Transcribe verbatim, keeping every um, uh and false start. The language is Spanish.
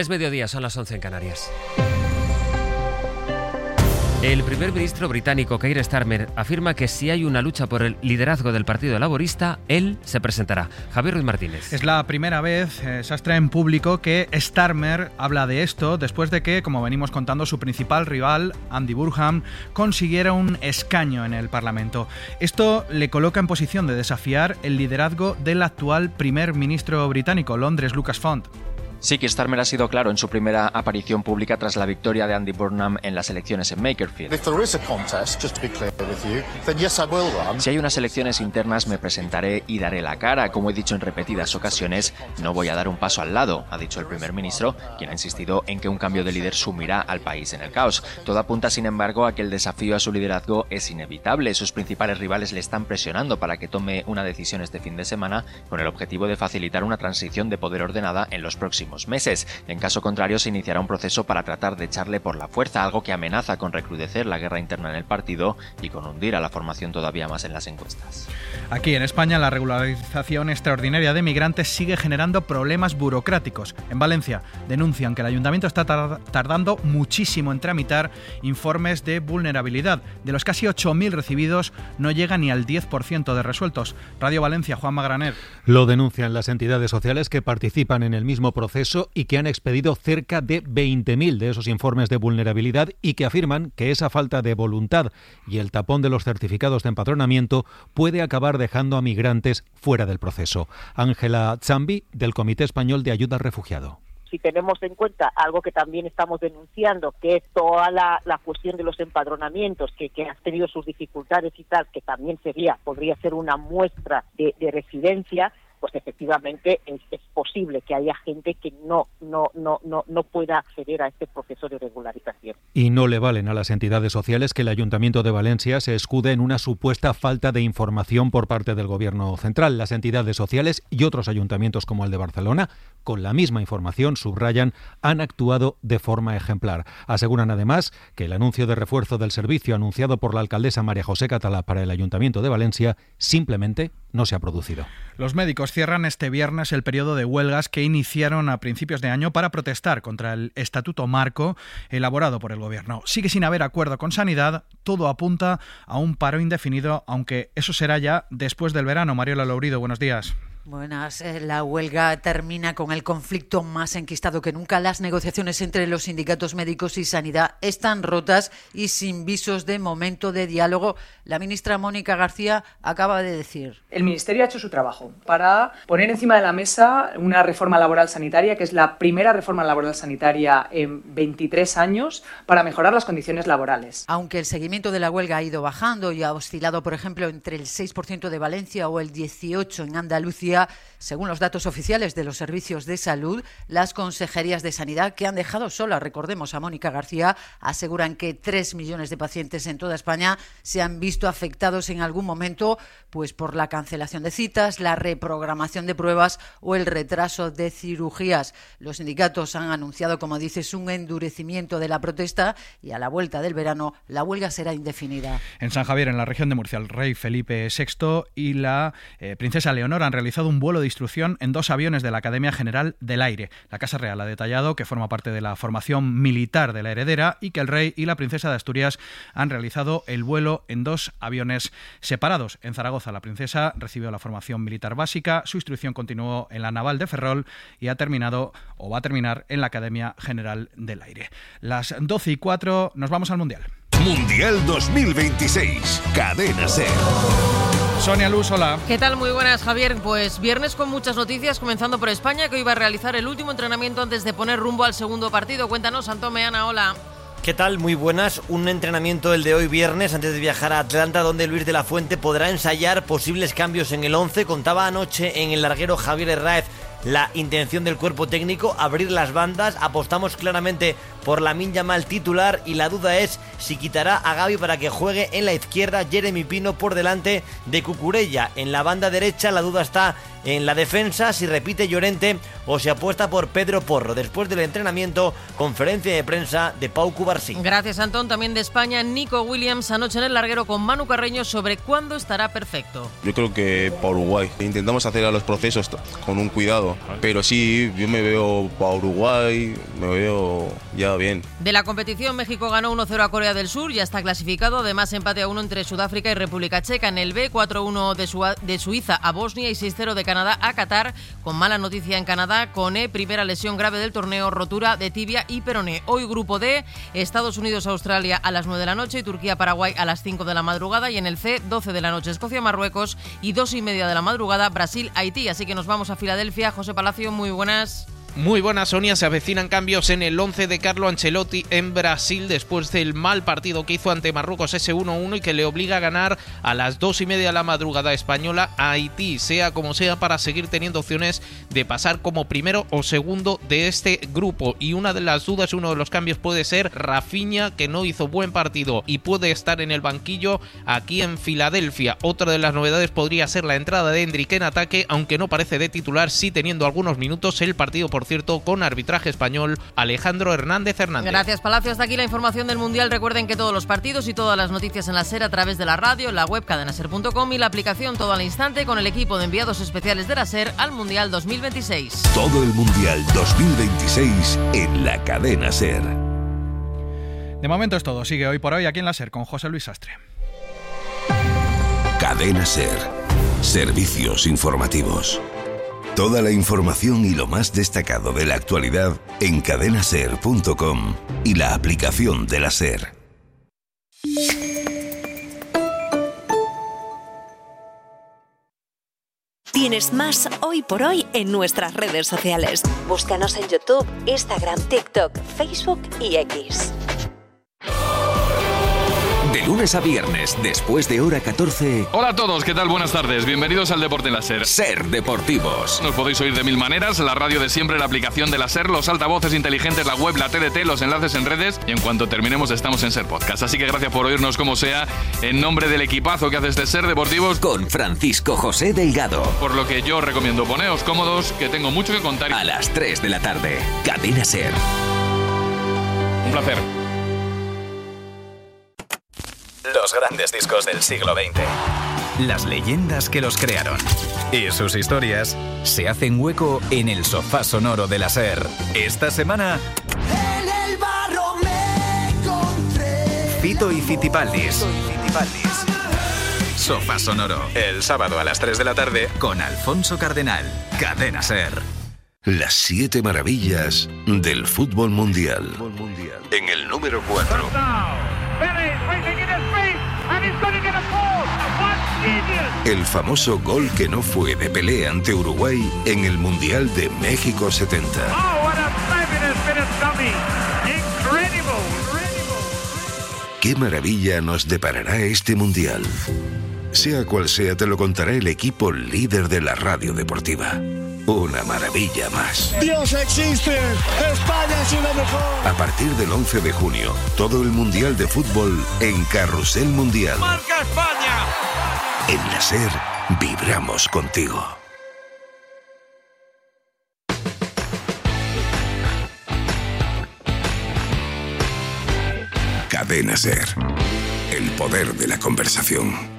Es mediodía, son las once en Canarias. El primer ministro británico Keir Starmer afirma que si hay una lucha por el liderazgo del Partido Laborista, él se presentará. Javier Ruiz Martínez. Es la primera vez, eh, sastre en público, que Starmer habla de esto después de que, como venimos contando, su principal rival, Andy Burnham, consiguiera un escaño en el Parlamento. Esto le coloca en posición de desafiar el liderazgo del actual primer ministro británico, Londres Lucas Font. Sí, que Starmer ha sido claro en su primera aparición pública tras la victoria de Andy Burnham en las elecciones en Makerfield. Si hay unas elecciones internas, me presentaré y daré la cara. Como he dicho en repetidas ocasiones, no voy a dar un paso al lado, ha dicho el primer ministro, quien ha insistido en que un cambio de líder sumirá al país en el caos. Todo apunta, sin embargo, a que el desafío a su liderazgo es inevitable. Sus principales rivales le están presionando para que tome una decisión este fin de semana con el objetivo de facilitar una transición de poder ordenada en los próximos meses. En caso contrario, se iniciará un proceso para tratar de echarle por la fuerza, algo que amenaza con recrudecer la guerra interna en el partido y con hundir a la formación todavía más en las encuestas. Aquí en España, la regularización extraordinaria de migrantes sigue generando problemas burocráticos. En Valencia denuncian que el ayuntamiento está tardando muchísimo en tramitar informes de vulnerabilidad. De los casi ocho mil recibidos, no llega ni al diez por ciento de resueltos. Radio Valencia, Juan Magraner. Lo denuncian las entidades sociales que participan en el mismo proceso y que han expedido cerca de veinte mil de esos informes de vulnerabilidad y que afirman que esa falta de voluntad y el tapón de los certificados de empadronamiento puede acabar dejando a migrantes fuera del proceso. Ángela Chambi, del Comité Español de Ayuda al Refugiado. Si tenemos en cuenta algo que también estamos denunciando, que es toda la, la cuestión de los empadronamientos, que, que han tenido sus dificultades y tal, que también sería, podría ser una muestra de, de residencia, pues efectivamente es, es posible que haya gente que no, no, no, no, no pueda acceder a este proceso de regularización. Y no le valen a las entidades sociales que el Ayuntamiento de Valencia se escude en una supuesta falta de información por parte del Gobierno central. Las entidades sociales y otros ayuntamientos como el de Barcelona, con la misma información, subrayan, han actuado de forma ejemplar. Aseguran además que el anuncio de refuerzo del servicio anunciado por la alcaldesa María José Catalá para el Ayuntamiento de Valencia simplemente no se ha producido. Los médicos cierran este viernes el periodo de huelgas que iniciaron a principios de año para protestar contra el Estatuto Marco elaborado por el Gobierno. Sigue sin haber acuerdo con Sanidad, todo apunta a un paro indefinido, aunque eso será ya después del verano. Mariola Lourido, buenos días. Buenas. La huelga termina con el conflicto más enquistado que nunca. Las negociaciones entre los sindicatos médicos y Sanidad están rotas y sin visos de momento de diálogo. La ministra Mónica García acaba de decir: el Ministerio ha hecho su trabajo para poner encima de la mesa una reforma laboral sanitaria, que es la primera reforma laboral sanitaria en veintitrés años, para mejorar las condiciones laborales. Aunque el seguimiento de la huelga ha ido bajando y ha oscilado, por ejemplo, entre el seis por ciento de Valencia o el dieciocho por ciento en Andalucía, según los datos oficiales de los servicios de salud, las consejerías de Sanidad, que han dejado sola, recordemos, a Mónica García, aseguran que tres millones de pacientes en toda España se han visto afectados en algún momento pues por la cancelación de citas, la reprogramación de pruebas o el retraso de cirugías. Los sindicatos han anunciado, como dices, un endurecimiento de la protesta y a la vuelta del verano la huelga será indefinida. En San Javier, en la región de Murcia, el rey Felipe sexto y la eh, princesa Leonor han realizado un vuelo de instrucción en dos aviones de la Academia General del Aire. La Casa Real ha detallado que forma parte de la formación militar de la heredera y que el rey y la princesa de Asturias han realizado el vuelo en dos aviones separados. En Zaragoza, la princesa recibió la formación militar básica, su instrucción continuó en la Naval de Ferrol y ha terminado o va a terminar en la Academia General del Aire. Las doce y cuatro, nos vamos al Mundial. Mundial dos mil veintiséis, Cadena SER. Sonia Luz, hola. ¿Qué tal? Muy buenas, Javier. Pues viernes con muchas noticias, comenzando por España, que hoy va a realizar el último entrenamiento antes de poner rumbo al segundo partido. Cuéntanos, Antón Meana, hola. ¿Qué tal? Muy buenas. Un entrenamiento el de hoy viernes antes de viajar a Atlanta, donde Luis de la Fuente podrá ensayar posibles cambios en el once. Contaba anoche en el larguero Javier Herráez la intención del cuerpo técnico, abrir las bandas. Apostamos claramente por Lamine Yamal titular y la duda es si quitará a Gavi para que juegue en la izquierda Jeremy Pino por delante de Cucurella. En la banda derecha la duda está en la defensa, si repite Llorente o se apuesta por Pedro Porro. Después del entrenamiento, conferencia de prensa de Pau Cubarsí. Gracias, Antón. También de España, Nico Williams anoche en el larguero con Manu Carreño sobre cuándo estará perfecto. Yo creo que para Uruguay. Intentamos hacer a los procesos con un cuidado, pero sí, yo me veo para Uruguay, me veo ya bien. De la competición, México ganó uno cero a Corea del Sur, ya está clasificado. Además, empate a uno entre Sudáfrica y República Checa. En el B, cuatro uno de, Su- de Suiza a Bosnia y seis cero de Canadá a Qatar. Con mala noticia en Canadá, Koné, primera lesión grave del torneo, rotura de tibia y peroné. Hoy grupo D, Estados Unidos-Australia a las nueve de la noche y Turquía-Paraguay a las cinco de la madrugada. Y en el C, doce de la noche Escocia-Marruecos y dos y media de la madrugada Brasil-Haití. Así que nos vamos a Filadelfia. José Palacio, muy buenas. Muy buenas, Sonia. Se avecinan cambios en el once de Carlo Ancelotti en Brasil después del mal partido que hizo ante Marruecos, ese uno uno, y que le obliga a ganar a las dos y media de la madrugada española a Haití, sea como sea, para seguir teniendo opciones de pasar como primero o segundo de este grupo. Y una de las dudas, uno de los cambios puede ser Rafinha, que no hizo buen partido y puede estar en el banquillo aquí en Filadelfia. Otra de las novedades podría ser la entrada de Endrick en ataque, aunque no parece de titular, sí teniendo algunos minutos. El partido, por cierto, con arbitraje español, Alejandro Hernández Hernández. Gracias, Palacio. Hasta aquí la información del Mundial. Recuerden que todos los partidos y todas las noticias en la SER a través de la radio, la web cadena ser punto com y la aplicación Todo al Instante con el equipo de enviados especiales de la SER al Mundial dos mil veintiséis. Todo el Mundial dos mil veintiséis en la cadena SER. De momento es todo. Sigue Hoy por Hoy aquí en la SER con José Luis Sastre. Cadena SER. Servicios informativos. Toda la información y lo más destacado de la actualidad en cadena ser punto com y la aplicación de la SER. Tienes más Hoy por Hoy en nuestras redes sociales. Búscanos en YouTube, Instagram, TikTok, Facebook y X. De lunes a viernes, después de hora catorce... Hola a todos, ¿qué tal? Buenas tardes. Bienvenidos al Deporte en la SER. SER Deportivos. Nos podéis oír de mil maneras, la radio de siempre, la aplicación de la SER, los altavoces inteligentes, la web, la T D T, los enlaces en redes, y en cuanto terminemos estamos en SER Podcast. Así que gracias por oírnos como sea, en nombre del equipazo que hace este SER Deportivos. Con Francisco José Delgado. Por lo que yo os recomiendo, poneos cómodos, que tengo mucho que contar. A las tres de la tarde, Cadena SER. Un placer. Los grandes discos del siglo veinte. Las leyendas que los crearon. Y sus historias se hacen hueco en el sofá sonoro de la SER. Esta semana... En el barro me encontré. Fito y Fitipaldis. Sofá sonoro. El sábado a las tres de la tarde con Alfonso Cardenal. Cadena SER. Las siete maravillas del fútbol mundial. En el número cuatro. El famoso gol que no fue de Pelé ante Uruguay en el Mundial de México setenta. ¿Qué maravilla nos deparará este Mundial? Sea cual sea, te lo contará el equipo líder de la radio deportiva. Una maravilla más. Dios existe, España es lo mejor. A partir del once de junio, todo el Mundial de Fútbol en Carrusel Mundial. ¡Marca España! En la SER, vibramos contigo. Cadena SER. El poder de la conversación.